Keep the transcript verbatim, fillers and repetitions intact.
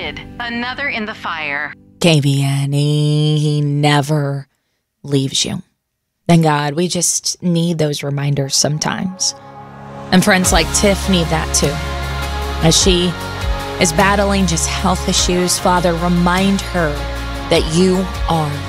David, another in the fire. K B N, he, he never leaves you. And God, we just need those reminders sometimes. And friends like Tiff need that too. As she is battling just health issues, Father, remind her that you are